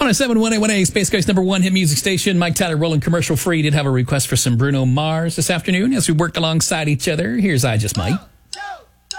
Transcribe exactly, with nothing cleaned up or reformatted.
one oh seven point one A, Space Coast number one hit music station. Mike Tyler rolling commercial free. Did have a request for some Bruno Mars this afternoon as we worked alongside each other. Here's I Just Might.